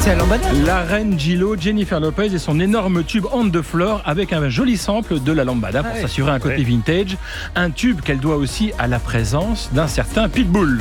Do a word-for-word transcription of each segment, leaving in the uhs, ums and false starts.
c'est la lambada. La reine J-Lo, Jennifer Lopez et son énorme tube On the Floor avec un joli sample de la lambada pour ah s'assurer un côté ouais. vintage. Un tube qu'elle doit aussi à la présence d'un certain Pitbull.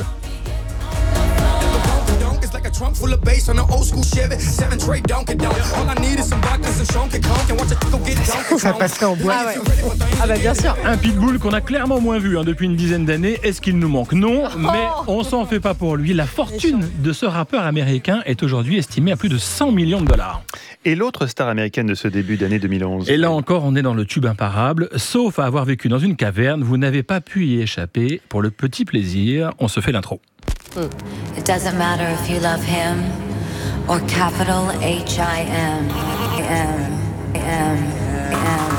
Ça passerait en boîte. Ah, ouais. Ah bah bien sûr. Un Pitbull qu'on a clairement moins vu hein, depuis une dizaine d'années. Est-ce qu'il nous manque ? Non, mais on s'en fait pas pour lui. La fortune de ce rappeur américain est aujourd'hui estimée à plus de cent millions de dollars. Et l'autre star américaine de ce début d'année deux mille onze ? Et là encore, on est dans le tube imparable. Sauf à avoir vécu dans une caverne, vous n'avez pas pu y échapper. Pour le petit plaisir, on se fait l'intro. It doesn't matter if you love him or capital H I M M M M.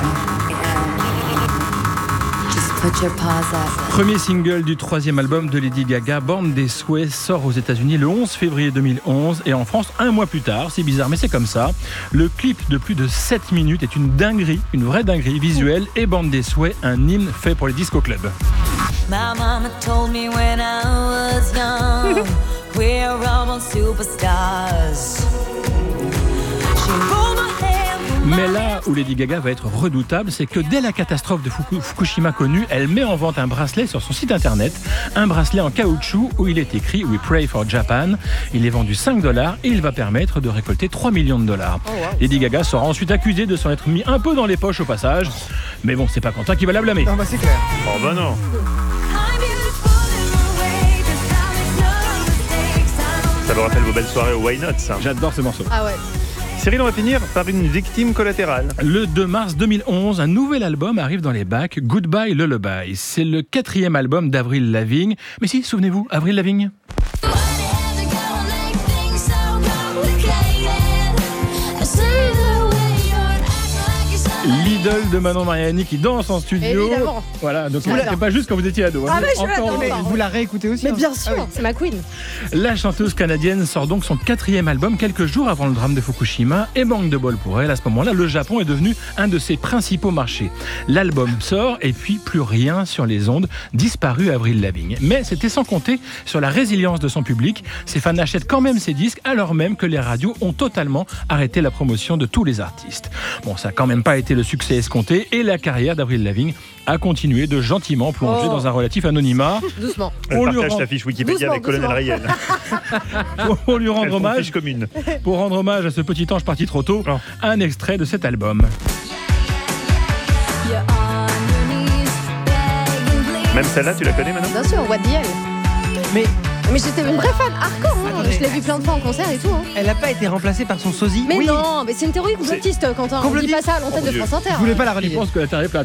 Just put your paws up. Premier single du troisième album de Lady Gaga, Born This Way, sort aux États-Unis le onze février deux mille onze et en France un mois plus tard. C'est bizarre, mais c'est comme ça. Le clip de plus de sept minutes est une dinguerie, une vraie dinguerie visuelle et Born This Way, un hymne fait pour les disco clubs. My mama told me when I was young, we're almost superstars. She rolled my hair. Mais là où Lady Gaga va être redoutable, c'est que dès la catastrophe de Fuku- Fukushima connue, elle met en vente un bracelet sur son site internet, un bracelet en caoutchouc où il est écrit We Pray for Japan. Il est vendu cinq dollars et il va permettre de récolter trois millions de dollars. Oh, wow. Lady Gaga sera ensuite accusée de s'en être mis un peu dans les poches au passage. Mais bon, c'est pas Quentin qui va la blâmer. Non, bah c'est clair. Oh bah non. Ça vous rappelle vos belles soirées au Why Not, ça. J'adore ce morceau. Ah ouais. Cyril, on va finir par une victime collatérale. Le deux mars deux mille onze, un nouvel album arrive dans les bacs, Goodbye Lullaby. C'est le quatrième album d'Avril Lavigne. Mais si, souvenez-vous, Avril Lavigne. L'idole de Manon Mariani qui danse en studio. Évidemment. Voilà, donc c'était pas juste quand vous étiez ado. Ah, mais je Encore, l'adore. Vous la réécoutez aussi. Mais hein. bien sûr, Ah oui. c'est ma queen. La chanteuse canadienne sort donc son quatrième album quelques jours avant le drame de Fukushima et manque de bol pour elle. À ce moment-là, le Japon est devenu un de ses principaux marchés. L'album sort et puis plus rien sur les ondes, disparu Avril Lavigne. Mais c'était sans compter sur la résilience de son public. Ses fans achètent quand même ses disques alors même que les radios ont totalement arrêté la promotion de tous les artistes. Bon, ça n'a quand même pas été le succès escompté et la carrière d'Avril Lavigne a continué de gentiment plonger oh. dans un relatif anonymat. Doucement. Elle partage rend... sa fiche Wikipédia doucement, avec Colonel Rayel. Pour lui rendre hommage, fiche commune. pour rendre hommage à ce petit ange parti trop tôt, oh. un extrait de cet album. Même celle-là, tu la connais maintenant ? Bien sûr, What the Hell. Mais Mais j'étais une vraie fan hardcore, hein. Attendez, Je l'ai vu plein de fois en concert et tout. Hein. elle n'a pas été remplacée par son sosie. Mais oui. non, mais c'est une théorie complotiste, Quentin. On dit pas ça à l'antenne Oh, de France Inter. Je voulais pas la Je relier. pense que la terre est plate.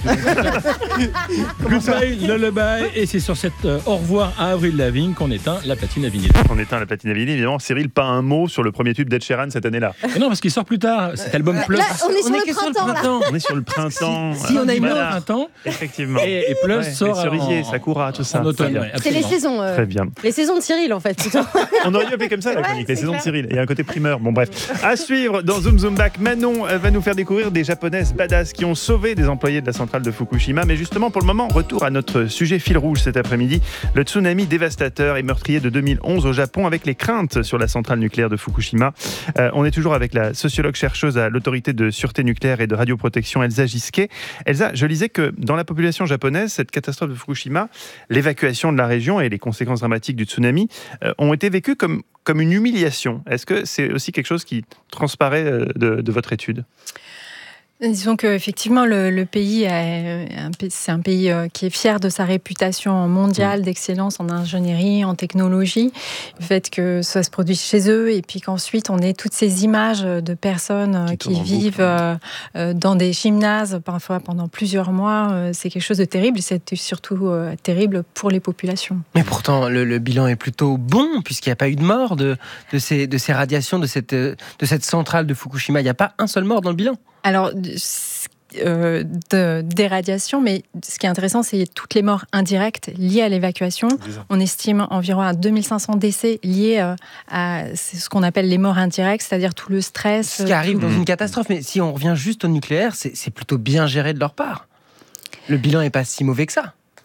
Goodbye, Lullaby. Et c'est sur cette euh, au revoir à Avril Lavigne qu'on éteint la platine à vinyle. On éteint la platine à vinyle, évidemment. Cyril, pas un mot sur le premier tube d'Ed Sheeran cette année-là. Mais non, parce qu'il sort plus tard. Cet album Plus. Là, on est sur On est le que sur le printemps, là. printemps. On est sur le printemps. Si on a une Voilà. autre printemps, Effectivement. et, et Plus Ouais, sort les cerisiers, en, Sakura, tout ça. en automne. Très bien. Ouais, C'est les absolument. saisons. euh, Très bien. Les saisons de Cyril, en fait. On aurait dû appeler comme ça la Ouais, chronique, les c'est saisons de clair. Cyril. Il y a un côté primeur. Bon, bref. À suivre dans Zoom Zoom Back, Manon va nous faire découvrir des japonaises badass qui ont sauvé des employés de la centrale de Fukushima. Mais justement, pour le moment, retour à notre sujet fil rouge cet après-midi. Le tsunami dévastateur et meurtrier de deux mille onze au Japon avec les craintes sur la centrale nucléaire de Fukushima. Euh, on est toujours avec la sociologue chercheuse à l'autorité de sûreté nucléaire et de radioprotection, Elsa Gisquet. Elsa, je lisais que dans la population japonaise, cette catastrophe de Fukushima, l'évacuation de la région et les conséquences dramatiques du tsunami euh, ont été vécues comme, comme une humiliation. Est-ce que c'est aussi quelque chose qui transparaît euh, de, de votre étude ? Disons qu'effectivement, le, le pays, est un, c'est un pays qui est fier de sa réputation mondiale d'excellence en ingénierie, en technologie. Le fait que ça se produise chez eux et puis qu'ensuite on ait toutes ces images de personnes qui, qui vivent boucle. dans des gymnases, parfois pendant plusieurs mois, c'est quelque chose de terrible. C'est surtout terrible pour les populations. Mais pourtant, le, le bilan est plutôt bon puisqu'il n'y a pas eu de mort de, de, ces, de ces radiations, de cette, de cette centrale de Fukushima. Il n'y a pas un seul mort dans le bilan. Alors, euh, de, des radiations, mais ce qui est intéressant, c'est toutes les morts indirectes liées à l'évacuation. On estime environ à deux mille cinq cents décès liés euh, à c'est ce qu'on appelle les morts indirectes, c'est-à-dire tout le stress. Ce qui arrive tout... dans une catastrophe. Mais si on revient juste au nucléaire, c'est, c'est plutôt bien géré de leur part. Le bilan n'est pas si mauvais que ça.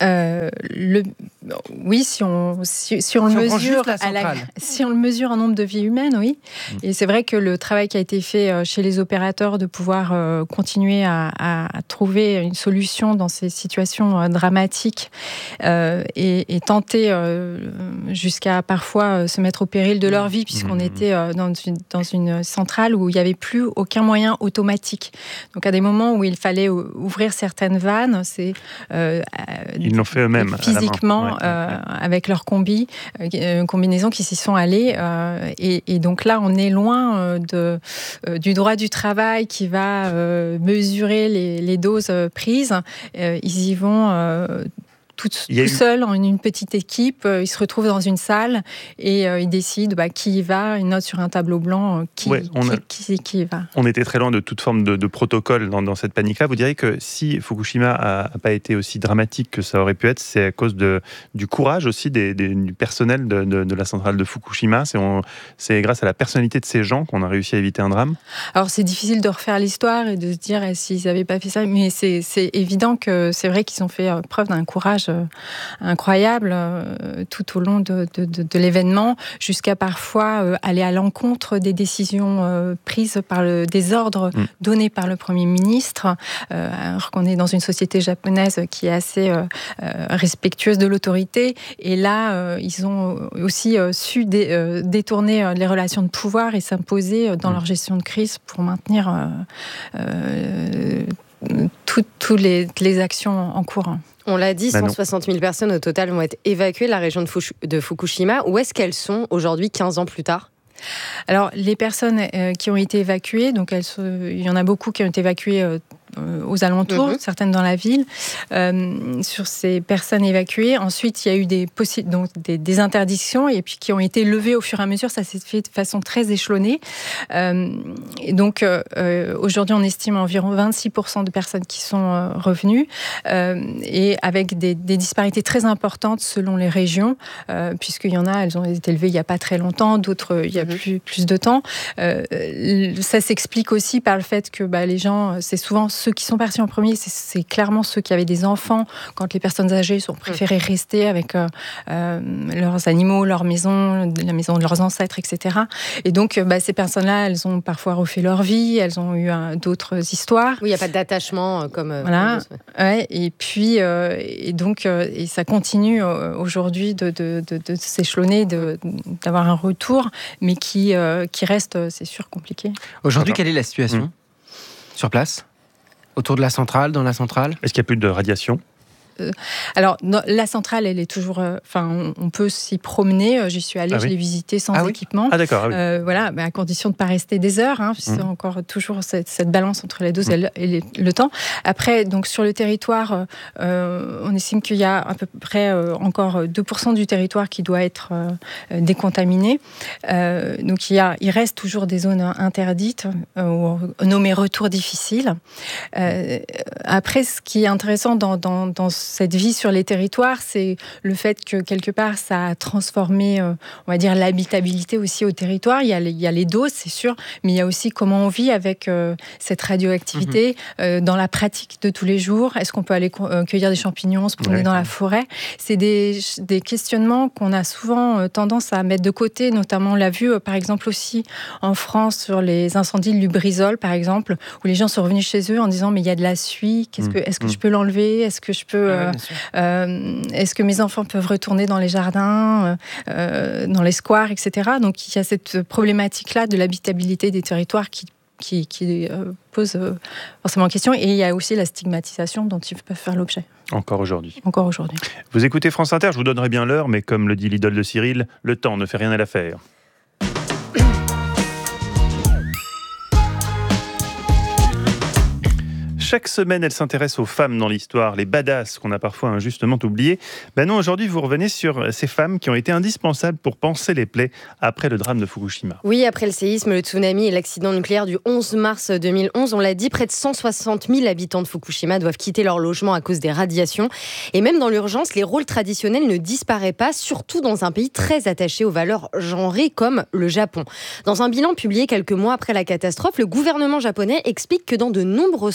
Euh, le, oui, si on, si, si on, si le on mesure la à la, centrale. si on le mesure en nombre de vies humaines, oui. Mmh. Et c'est vrai que le travail qui a été fait chez les opérateurs de pouvoir euh, continuer à, à, à trouver une solution dans ces situations euh, dramatiques euh, et, et tenter euh, jusqu'à parfois euh, se mettre au péril de leur vie, puisqu'on mmh. était euh, dans, une, dans une centrale où il n'y avait plus aucun moyen automatique. Donc à des moments où il fallait ouvrir certaines vannes, c'est euh, ils l'ont fait eux-mêmes physiquement à la main. Ouais, euh, ouais, ouais. avec leur combi, euh, combinaison qui s'y sont allés. Euh, et, et donc là, on est loin euh, de, euh, du droit du travail qui va euh, mesurer les, les doses prises. Euh, ils y vont. Euh, tout, tout une... seul, en une petite équipe, euh, ils se retrouvent dans une salle et euh, ils décident bah, qui y va, ils notent sur un tableau blanc euh, qui, ouais, on a... qui, qui, qui y va. On était très loin de toute forme de, de protocole dans, dans cette panique-là. Vous diriez que si Fukushima n'a pas été aussi dramatique que ça aurait pu être, c'est à cause de, du courage aussi des, des, du personnel de, de, de la centrale de Fukushima. C'est, on, c'est grâce à la personnalité de ces gens qu'on a réussi à éviter un drame. Alors c'est difficile de refaire l'histoire et de se dire eh, s'ils n'avaient pas fait ça, mais c'est, c'est évident que c'est vrai qu'ils ont fait preuve d'un courage incroyable euh, tout au long de, de, de, de l'événement, jusqu'à parfois euh, aller à l'encontre des décisions euh, prises par le, des ordres mmh. donnés par le Premier ministre, euh, alors qu'on est dans une société japonaise qui est assez euh, euh, respectueuse de l'autorité. Et là, euh, ils ont aussi euh, su dé, euh, détourner euh, les relations de pouvoir et s'imposer dans mmh. leur gestion de crise pour maintenir euh, euh, toutes les, les actions en cours. On l'a dit, cent soixante mille personnes au total vont être évacuées de la région de, Fush- de Fukushima. Où est-ce qu'elles sont aujourd'hui, quinze ans plus tard ? Alors, les personnes euh, qui ont été évacuées, donc elles, il y en a beaucoup qui ont été évacuées euh, aux alentours, mmh. certaines dans la ville. Euh, sur ces personnes évacuées, ensuite, il y a eu des, possi- donc, des, des interdictions et puis qui ont été levées au fur et à mesure. Ça s'est fait de façon très échelonnée. Euh, et donc, euh, aujourd'hui, on estime environ vingt-six pour cent de personnes qui sont euh, revenues euh, et avec des, des disparités très importantes selon les régions, euh, puisqu'il y en a, elles ont été élevées il n'y a pas très longtemps, d'autres, il y a mmh. plus, plus de temps. Euh, ça s'explique aussi par le fait que bah, les gens, c'est souvent ceux qui sont partis en premier, c'est, c'est clairement ceux qui avaient des enfants, quand les personnes âgées ont préféré rester avec euh, euh, leurs animaux, leur maison, la maison de leurs ancêtres, et cetera. Et donc, bah, ces personnes-là, elles ont parfois refait leur vie, elles ont eu euh, d'autres histoires. Oui, il n'y a pas d'attachement comme... Euh, voilà. Comme ouais, et puis, euh, et donc, euh, et ça continue euh, aujourd'hui de, de, de, de s'échelonner, de, d'avoir un retour, mais qui, euh, qui reste, c'est sûr, compliqué. Aujourd'hui, quelle est la situation mmh. sur place ? Autour de la centrale, dans la centrale ? Est-ce qu'il n'y a plus de radiation ? Euh, alors, no, la centrale, elle est toujours... Enfin, euh, on, on peut s'y promener. J'y suis allée, ah oui. je l'ai visitée sans ah équipement. Oui ah d'accord, ah oui. euh, voilà, bah, à condition de ne pas rester des heures. Hein, c'est mmh. encore toujours cette, cette balance entre les doses mmh. et, le, et le temps. Après, donc, sur le territoire, euh, on estime qu'il y a à peu près euh, encore deux pour cent du territoire qui doit être euh, décontaminé. Euh, donc, il, y a, il reste toujours des zones interdites, euh, nommées retours difficiles. Euh, après, ce qui est intéressant dans, dans, dans cette vie sur les territoires, c'est le fait que quelque part ça a transformé, euh, on va dire, l'habitabilité aussi au territoire. Il y a les, il y a les doses, c'est sûr, mais il y a aussi comment on vit avec euh, cette radioactivité mmh. euh, dans la pratique de tous les jours. Est-ce qu'on peut aller euh, cueillir des champignons, se promener ouais. dans la forêt ? C'est des, des questionnements qu'on a souvent euh, tendance à mettre de côté. Notamment, on l'a vu euh, par exemple aussi en France sur les incendies de Lubrizol, par exemple, où les gens sont revenus chez eux en disant mais il y a de la suie. Qu'est-ce que, est-ce que mmh. je peux l'enlever ? Est-ce que je peux Euh, euh, est-ce que mes enfants peuvent retourner dans les jardins, euh, dans les squares, et cetera. Donc il y a cette problématique-là de l'habitabilité des territoires qui, qui, qui euh, pose euh, forcément question. Et il y a aussi la stigmatisation dont ils peuvent faire l'objet. Encore aujourd'hui. Encore aujourd'hui. Vous écoutez France Inter, je vous donnerai bien l'heure, mais comme le dit l'idole de Cyril, le temps ne fait rien à l'affaire. Chaque semaine, elle s'intéresse aux femmes dans l'histoire, les badass qu'on a parfois injustement oubliées. Ben non, aujourd'hui, vous revenez sur ces femmes qui ont été indispensables pour panser les plaies après le drame de Fukushima. Oui, après le séisme, le tsunami et l'accident nucléaire du onze mars deux mille onze, on l'a dit, près de cent soixante mille habitants de Fukushima doivent quitter leur logement à cause des radiations. Et même dans l'urgence, les rôles traditionnels ne disparaissent pas, surtout dans un pays très attaché aux valeurs genrées comme le Japon. Dans un bilan publié quelques mois après la catastrophe, le gouvernement japonais explique que dans de nombreux centres d'évacuation,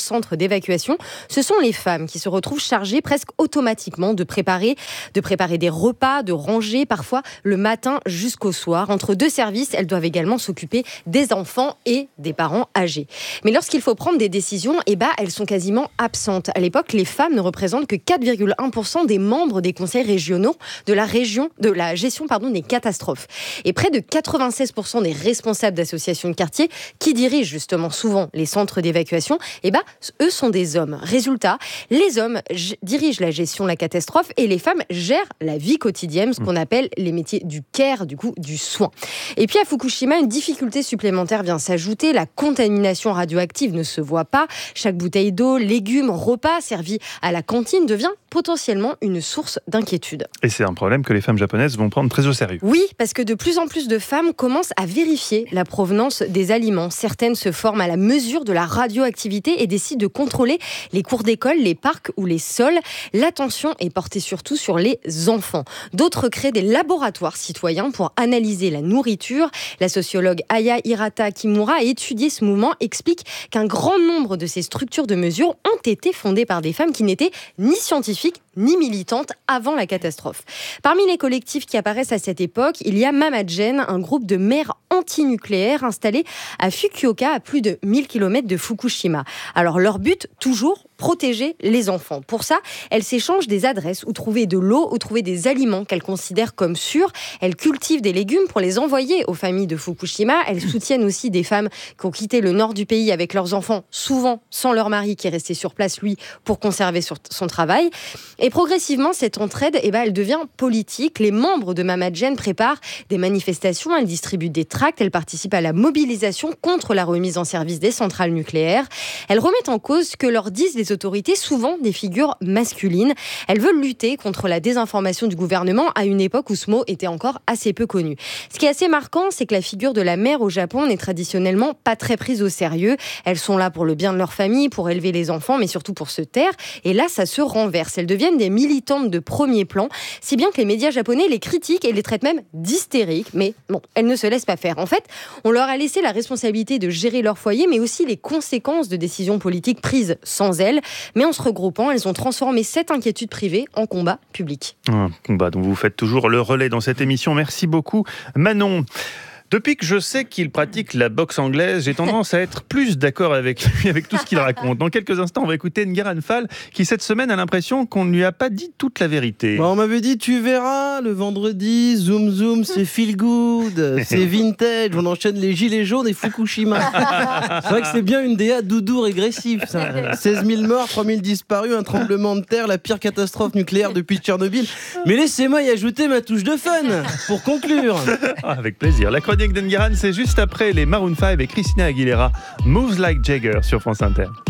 d'évacuation, ce sont les femmes qui se retrouvent chargées presque automatiquement de préparer, de préparer des repas, de ranger, parfois le matin jusqu'au soir. Entre deux services, elles doivent également s'occuper des enfants et des parents âgés. Mais lorsqu'il faut prendre des décisions, eh ben, elles sont quasiment absentes. À l'époque, les femmes ne représentent que quatre virgule un pour cent des membres des conseils régionaux de la, région, de la gestion pardon, des catastrophes. Et près de quatre-vingt-seize pour cent des responsables d'associations de quartier qui dirigent justement souvent les centres d'évacuation, eh ben, eux sont des hommes. Résultat, les hommes g- dirigent la gestion de la catastrophe et les femmes gèrent la vie quotidienne, ce qu'on appelle les métiers du care, du coup, du soin. Et puis à Fukushima, une difficulté supplémentaire vient s'ajouter. La contamination radioactive ne se voit pas. Chaque bouteille d'eau, légumes, repas servis à la cantine devient potentiellement une source d'inquiétude. Et c'est un problème que les femmes japonaises vont prendre très au sérieux. Oui, parce que de plus en plus de femmes commencent à vérifier la provenance des aliments. Certaines se forment à la mesure de la radioactivité et décident de contrôler les cours d'école, les parcs ou les sols. L'attention est portée surtout sur les enfants. D'autres créent des laboratoires citoyens pour analyser la nourriture. La sociologue Aya Hirata Kimura a étudié ce mouvement, explique qu'un grand nombre de ces structures de mesure ont été fondées par des femmes qui n'étaient ni scientifiques ni militantes avant la catastrophe. Parmi les collectifs qui apparaissent à cette époque, il y a Mamagen, un groupe de mères antinucléaires installé à Fukuoka, à plus de mille kilomètres de Fukushima. Alors leur but, toujours protéger les enfants. Pour ça, elles s'échangent des adresses où trouver de l'eau, où trouver des aliments qu'elles considèrent comme sûrs. Elles cultivent des légumes pour les envoyer aux familles de Fukushima. Elles soutiennent aussi des femmes qui ont quitté le nord du pays avec leurs enfants, souvent sans leur mari qui est resté sur place, lui, pour conserver son travail. Et progressivement, cette entraide, eh ben, elle devient politique. Les membres de Mamagen préparent des manifestations, elles distribuent des tracts, elles participent à la mobilisation contre la remise en service des centrales nucléaires. Elles remettent en cause ce que leur disent les autorités, souvent des figures masculines. Elles veulent lutter contre la désinformation du gouvernement à une époque où ce mot était encore assez peu connu. Ce qui est assez marquant, c'est que la figure de la mère au Japon n'est traditionnellement pas très prise au sérieux. Elles sont là pour le bien de leur famille, pour élever les enfants, mais surtout pour se taire. Et là, ça se renverse. Elles deviennent des militantes de premier plan, si bien que les médias japonais les critiquent et les traitent même d'hystériques. Mais bon, elles ne se laissent pas faire. En fait, on leur a laissé la responsabilité de gérer leur foyer, mais aussi les conséquences de décisions politiques prises sans elles. Mais en se regroupant, elles ont transformé cette inquiétude privée en combat public. Un combat dont vous faites toujours le relais dans cette émission. Merci beaucoup, Manon. Depuis que je sais qu'il pratique la boxe anglaise, j'ai tendance à être plus d'accord avec lui, avec tout ce qu'il raconte. Dans quelques instants, on va écouter Ngaran Fall, qui cette semaine a l'impression qu'on ne lui a pas dit toute la vérité. Bah, on m'avait dit, tu verras, le vendredi, Zoom Zoom, c'est feel good, c'est vintage, on enchaîne les gilets jaunes et Fukushima. C'est vrai que c'est bien une D A doudou régressive, ça. seize mille morts, trois mille disparus, un tremblement de terre, la pire catastrophe nucléaire depuis Tchernobyl. Mais laissez-moi y ajouter ma touche de fun, pour conclure. Avec plaisir. La chronique d'Enguerrand, c'est juste après les Maroon cinq et Christina Aguilera, Moves Like Jagger sur France Inter.